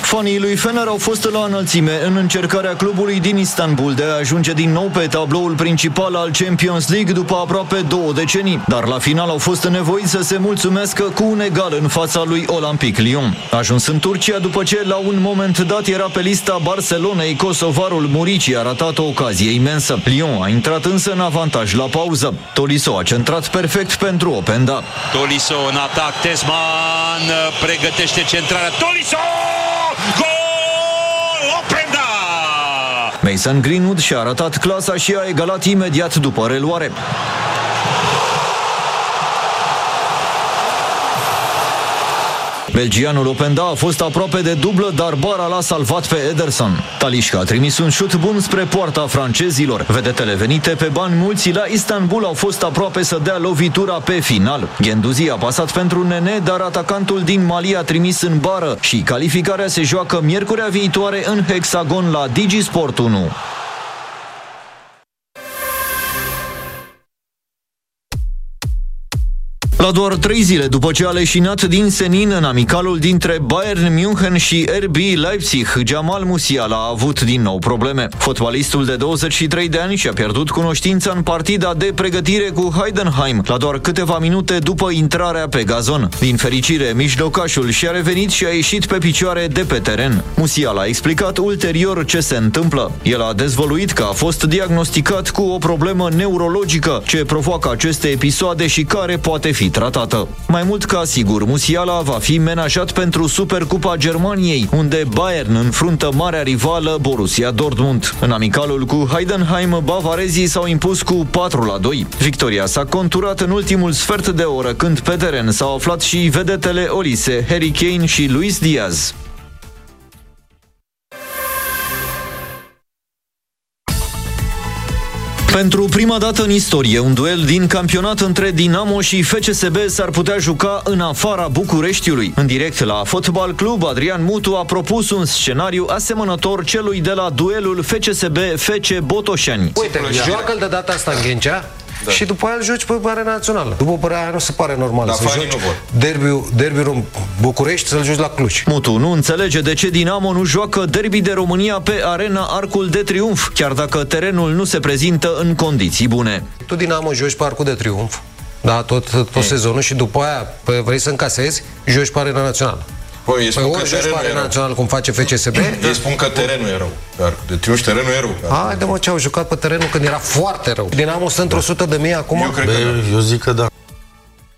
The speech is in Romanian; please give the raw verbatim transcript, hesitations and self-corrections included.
Fanii lui Fener au fost la înălțime în încercarea clubului din Istanbul de a ajunge din nou pe tabloul principal al Champions League după aproape două decenii, dar la final au fost nevoiți să se mulțumească cu un egal în fața lui Olympique Lyon. A ajuns în Turcia după ce la un moment dat era pe lista Barcelonei, kosovarul Murici a ratat o ocazie imensă. Lyon a intrat însă în avantaj la pauză. Tolisso a centrat perfect pentru Openda. Tolisso în atac, Tezman pregătește centrarea, Tolisso! Gol! Openda! Mason Greenwood și-a arătat clasa și a egalat imediat după reluare. Belgianul Openda a fost aproape de dublă, dar bara l-a salvat pe Ederson. Talisca a trimis un șut bun spre poarta francezilor. Vedetele venite pe bani mulți la Istanbul au fost aproape să dea lovitura pe final. Guendouzi a pasat pentru Nene, dar atacantul din Mali a trimis în bară și calificarea se joacă miercurea viitoare în Hexagon la Digisport unu. La doar trei zile după ce a leșinat din senin în amicalul dintre Bayern München și R B Leipzig, Jamal Musiala a avut din nou probleme. Fotbalistul de douăzeci și trei de ani și-a pierdut cunoștința în partida de pregătire cu Heidenheim, la doar câteva minute după intrarea pe gazon. Din fericire, mijlocașul și-a revenit și a ieșit pe picioare de pe teren. Musiala a explicat ulterior ce se întâmplă. El a dezvăluit că a fost diagnosticat cu o problemă neurologică ce provoacă aceste episoade și care poate fi tratată. Mai mult ca sigur, Musiala va fi menajat pentru Supercupa Germaniei, unde Bayern înfruntă marea rivală Borussia Dortmund. În amicalul cu Heidenheim, bavarezii s-au impus cu patru la doi. Victoria s-a conturat în ultimul sfert de oră, când pe teren s-au aflat și vedetele Olise, Harry Kane și Luis Diaz. Pentru prima dată în istorie, un duel din campionat între Dinamo și F C S B s-ar putea juca în afara Bucureștiului. În direct la Fotbal Club, Adrian Mutu a propus un scenariu asemănător celui de la duelul F C S B F C Botoșani. Uite, joacă-l de data asta în Ghencea. Da. Și după aia îl joci pe Arena Națională. După părerea aia nu se pare normal da, să joci derbiul derbi București să-l joci la Cluj. Mutu nu înțelege de ce Dinamo nu joacă derby de România pe Arena Arcul de Triunf, chiar dacă terenul nu se prezintă în condiții bune. Tu Dinamo joci pe Arcul de Triunf, da, tot, tot sezonul și după aia vrei să încasezi, joci pe Arena Națională. Păi, ei spun păi, că terenul e rău. Național, cum face F C S B. Ei spun că terenul e rău. De Triunf terenul e rău. Haide mă, ce au jucat pe terenul când era foarte rău. Dinamo sunt într-o sută de mii acum? Eu cred că Bă, eu zic că da.